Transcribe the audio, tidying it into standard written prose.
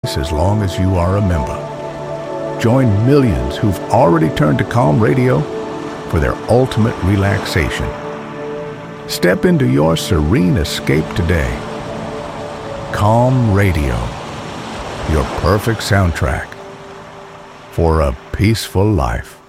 as long as you are a member. Join millions who've already turned to Calm Radio for their ultimate relaxation. Step into your serene escape today. Calm Radio, your perfect soundtrack for a peaceful life.